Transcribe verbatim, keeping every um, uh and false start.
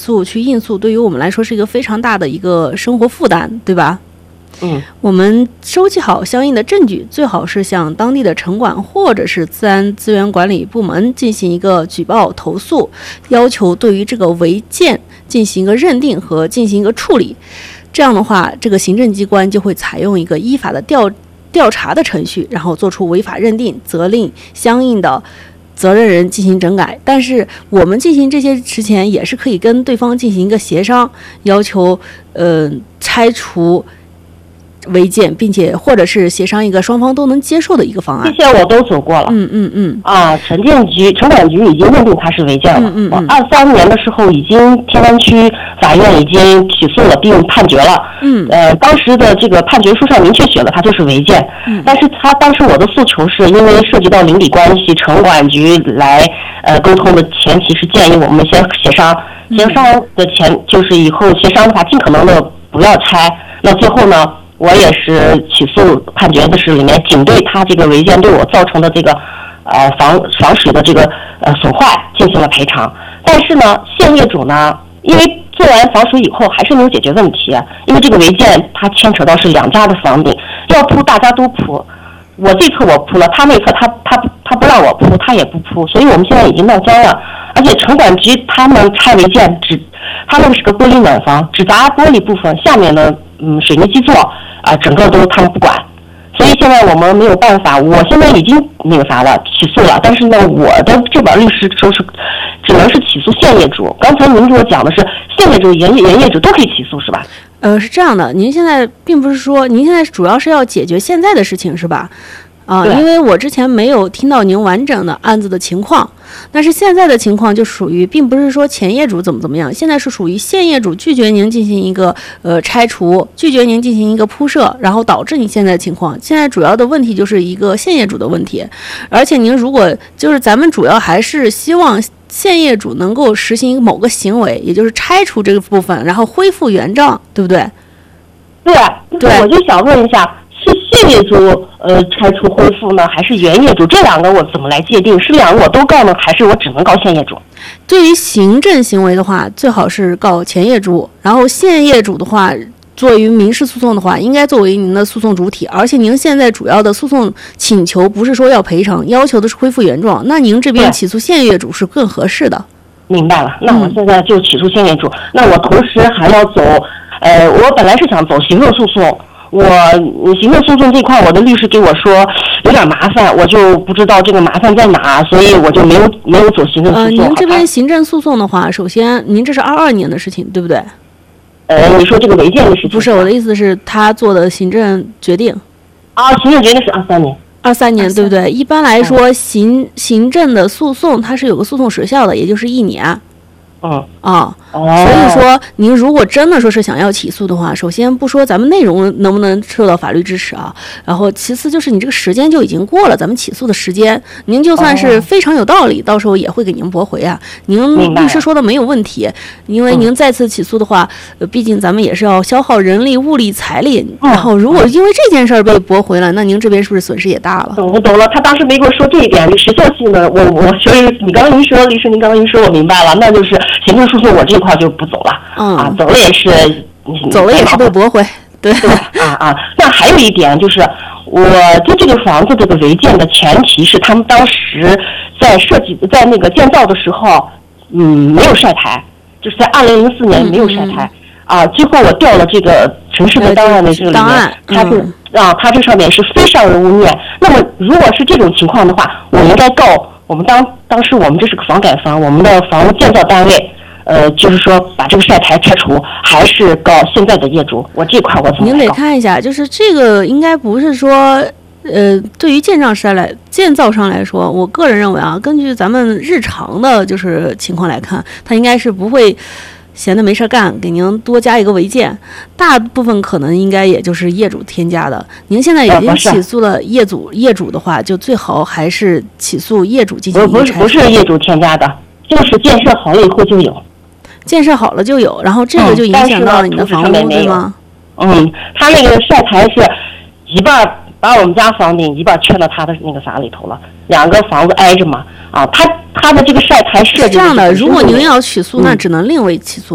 诉去应诉，对于我们来说是一个非常大的一个生活负担，对吧？ 嗯， 我们收集好相应的证据，最好是向当地的城管或者是自然资源管理部门进行一个举报投诉，要求对于这个违建进行一个认定和进行一个处理。这样的话，这个行政机关就会采用一个依法的调调查的程序，然后做出违法认定，责令相应的责任人进行整改。但是我们进行这些之前，也是可以跟对方进行一个协商，要求呃拆除违建，并且或者是协商一个双方都能接受的一个方案。 这些我都走过了。 嗯嗯嗯。 啊，城建局、城管局已经认定它是违建了。 嗯嗯嗯。 二三年的时候，已经天湾区法院已经起诉了，并判决了。 嗯。 呃，当时的这个判决书上明确写了，它就是违建。嗯。但是他当时我的诉求是因为涉及到邻里关系，城管局来呃沟通的前提是建议我们先协商，协商的前就是以后协商的话，尽可能的不要拆。那最后呢？我也是起诉判决的是里面仅对他这个违建对我造成的这个呃防防水的这个呃损坏进行了赔偿，但是呢现业主呢因为做完防水以后还是没有解决问题，因为这个违建它牵扯到是两家的房顶，要铺大家都铺，我这侧我铺了，他那侧他他他不让我铺，他也不铺，所以我们现在已经闹僵了。而且城管局他们拆违建只他那个是个玻璃暖房，只砸玻璃部分，下面呢嗯水泥基座啊、呃、整个都他们不管，所以现在我们没有办法，我现在已经那个啥了，起诉了，但是呢我的这边律师说是只能是起诉现业主。刚才您给我讲的是现业主、原原业主都可以起诉是吧？ 呃，是这样的，您现在并不是说您现在主要是要解决现在的事情是吧？啊，因为我之前没有听到您完整的案子的情况，但是现在的情况就属于，并不是说前业主怎么怎么样，现在是属于现业主拒绝您进行一个呃拆除，拒绝您进行一个铺设，然后导致你现在的情况。现在主要的问题就是一个现业主的问题，而且您如果就是咱们主要还是希望现业主能够实行某个行为，也就是拆除这个部分，然后恢复原状，对不对？ 对，对，我就想问一下。是现业主呃拆除恢复呢，还是原业主？这两个我怎么来界定？是两个我都告呢，还是我只能告现业主？ 对于行政行为的话，最好是告前业主，然后现业主的话，作为民事诉讼的话，应该作为您的诉讼主体。而且您现在主要的诉讼请求不是说要赔偿，要求的是恢复原状，那您这边起诉现业主是更合适的。 明白了，那我现在就起诉现业主。嗯、那我同时还要走，呃，我本来是想走行政诉讼。我行政诉讼这块，我的律师给我说有点麻烦，我就不知道这个麻烦在哪，所以我就没有没有走行政诉讼。呃， 您这边行政诉讼的话，首先您这是二二年的事情，对不对？ 呃，你说这个违建的事情？ 不是，我的意思是他做的行政决定。 啊，行政决定是二三年。 二三年，对不对？一般来说，行行政的诉讼它是有个诉讼时效的，也就是一年。 嗯啊，所以说您如果真的说是想要起诉的话，首先不说咱们内容能不能受到法律支持啊，然后其次就是你这个时间就已经过了咱们起诉的时间，您就算是非常有道理，到时候也会给您驳回啊。您律师说的没有问题，因为您再次起诉的话，呃，毕竟咱们也是要消耗人力、物力、财力，然后如果因为这件事儿被驳回了，那您这边是不是损失也大了？ 懂我懂了，他当时没跟我说这一点，时效性的，我我所以你刚刚一说，律师您刚刚一说，我明白了，那就是。行政诉讼我这块就不走了，嗯啊，走了也是， 走了也是被驳回，对对啊啊。那还有一点就是，我就这个房子这个违建的前提是他们当时在设计在那个建造的时候，嗯，没有晒台，就是在二零零四年没有晒台、嗯、啊。最后我调了这个城市的档案的这个里面，它是、嗯、啊，它这上面是非上人污蔑。那么如果是这种情况的话，我应该告。我们当当时我们这是个房改房，我们的房屋建造单位，呃，就是说把这个晒台拆除，还是告现在的业主？我这块我怎么您得看一下，就是这个应该不是说，呃，对于建造商来建造商来说，我个人认为啊，根据咱们日常的就是情况来看，他应该是不会闲的没事干，给您多加一个违建，大部分可能应该也就是业主添加的。您现在已经起诉了业主，业主的话就最好还是起诉业主进行一个拆除。 不是不是业主添加的，就是建设好了以后就有。 建设好了就有，然后这个就影响到了你的房屋， 嗯、 对吗？ 嗯，他那个晒台是一半把我们家房顶一半圈到他的那个啥里头了，两个房子挨着嘛，啊，他他的这个晒台设计是这样的，如果您要起诉，那只能另为起诉。